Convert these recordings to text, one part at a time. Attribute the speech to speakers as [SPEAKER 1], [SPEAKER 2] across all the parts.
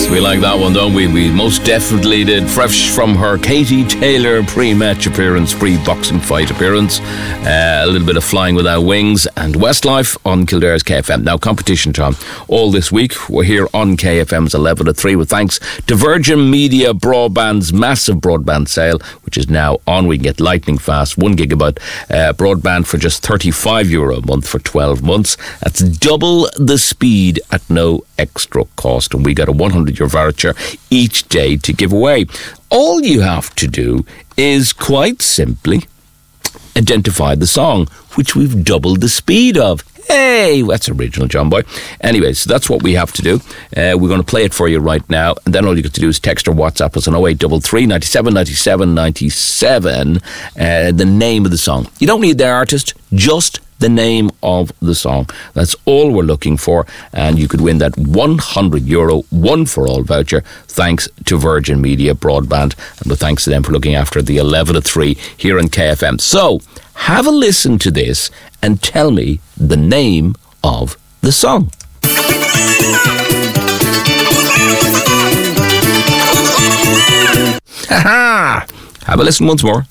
[SPEAKER 1] We like that one, don't we? We most definitely did. Fresh from her Katie Taylor pre-match appearance, pre-boxing fight appearance. A little bit of Flying Without Wings and Westlife on Kildare's KFM. Now, competition time. All this week, we're here on KFM's 11 to 3 with thanks to Virgin Media Broadband's massive broadband sale, which is now on. We can get lightning fast 1 gigabyte broadband for just €35 a month for 12 months. That's double the speed at no extra cost, and we got a €100 voucher each day to give away. All you have to do is quite simply identify the song, which we've doubled the speed of. Hey, that's original, John Boy. Anyway, so that's what we have to do. We're going to play it for you right now, and then all you got to do is text or WhatsApp us on 0833 97 97 97 the name of the song. You don't need the artist, just the name of the song. That's all we're looking for, and you could win that €100 one for all voucher thanks to Virgin Media Broadband, and with thanks to them for looking after the 11 to 3 here on KFM. So have a listen to this and tell me the name of the song. Ha-ha! Have a listen once more.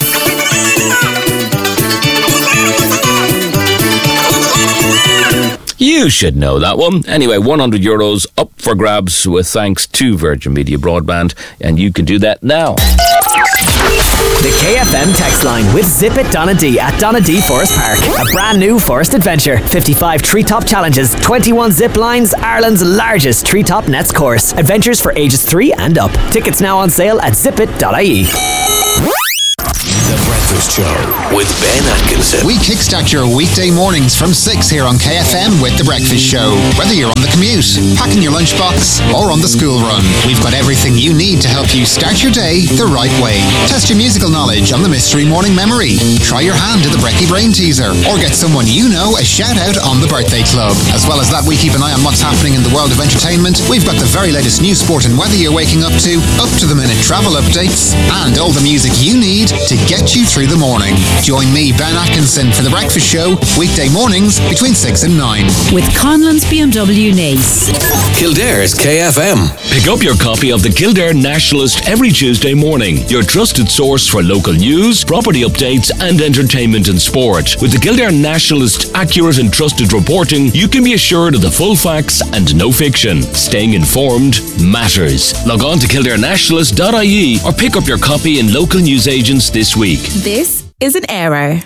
[SPEAKER 1] You should know that one. Anyway, €100 up for grabs with thanks to Virgin Media Broadband, and you can do that now.
[SPEAKER 2] The KFM text line with Zip It Donadee at Donadee Forest Park. A brand new forest adventure. 55 treetop challenges, 21 zip lines, Ireland's largest treetop nets course. Adventures for ages 3 and up. Tickets now on sale at zipit.ie.
[SPEAKER 3] The Breakfast Show with Ben Atkinson.
[SPEAKER 4] We kickstart your weekday mornings from 6 here on KFM with The Breakfast Show. Whether you're on the commute, packing your lunchbox, or on the school run, we've got everything you need to help you start your day the right way. Test your musical knowledge on the Mystery Morning Memory. Try your hand at the Brecky Brain Teaser, or get someone you know a shout out on the Birthday Club. As well as that, we keep an eye on what's happening in the world of entertainment. We've got the very latest news, sport and weather you're waking up to the minute travel updates, and all the music you need to get you through the morning. Join me, Ben Atkinson, for The Breakfast Show, weekday mornings between 6 and 9.
[SPEAKER 5] With Conlon's BMW Nace.
[SPEAKER 3] Kildare's KFM.
[SPEAKER 1] Pick up your copy of the Kildare Nationalist every Tuesday morning, your trusted source for local news, property updates and entertainment and sport. With the Kildare Nationalist accurate and trusted reporting, you can be assured of the full facts and no fiction. Staying informed matters. Log on to kildarenationalist.ie or pick up your copy in local newsagents this week.
[SPEAKER 6] This is an error.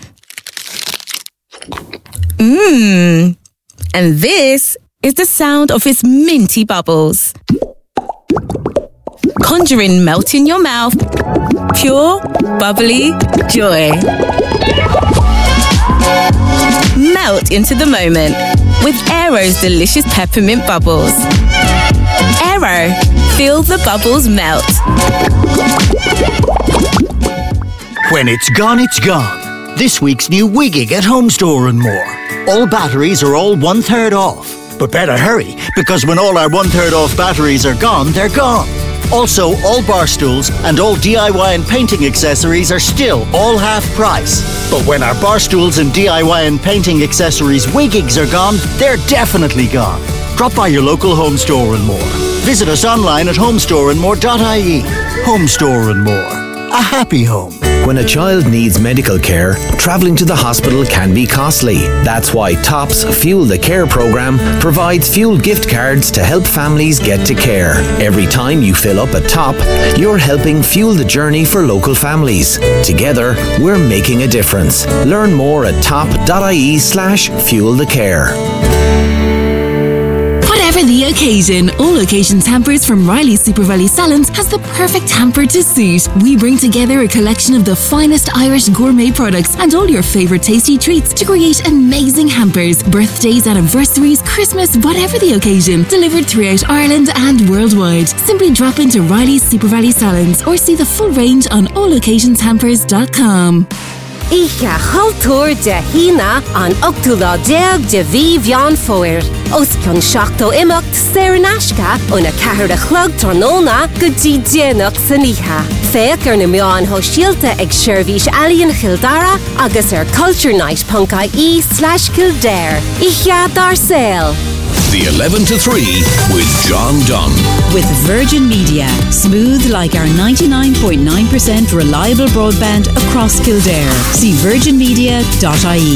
[SPEAKER 6] And this is the sound of its minty bubbles. Conjuring melt in your mouth. Pure, bubbly joy. Melt into the moment with Aero's delicious peppermint bubbles. Aero, feel the bubbles melt.
[SPEAKER 7] When it's gone, it's gone. This week's new Wigging at Home Store and More. All batteries are all 1/3 off. But better hurry, because when all our 1/3 off batteries are gone, they're gone. Also, all bar stools and all DIY and painting accessories are still all half price. But when our bar stools and DIY and painting accessories Wiggings are gone, they're definitely gone. Drop by your local Home Store and More. Visit us online at homestoreandmore.ie. Home Store and More. A happy home.
[SPEAKER 8] When a child needs medical care, travelling to the hospital can be costly. That's why TOPS Fuel the Care programme provides fuel gift cards to help families get to care. Every time you fill up a TOP, you're helping fuel the journey for local families. Together, we're making a difference. Learn more at top.ie/fuelthecare.
[SPEAKER 5] Whatever the occasion, All Occasions Hampers from Riley's Super Valley Salons has the perfect hamper to suit. We bring together a collection of the finest Irish gourmet products and all your favourite tasty treats to create amazing hampers. Birthdays, anniversaries, Christmas, whatever the occasion. Delivered throughout Ireland and worldwide. Simply drop into Riley's Super Valley Salons or see the full range on alloccasionshampers.com.
[SPEAKER 9] Icha haltóir de hína an octúlá deag de bhí bhean fóir. Os cion seachtó imacht Saranashka ó na cehar a chlog tróna go dtí déanach san icha. Féach ar na meán ho síalta ag Seirbhís Alíonn Childara agus ar culturenightpunk.ie/Kildare. Icha dar sale.
[SPEAKER 3] The 11 to 3 with John Dunn.
[SPEAKER 10] With Virgin Media. Smooth like our 99.9% reliable broadband across Kildare. See virginmedia.ie.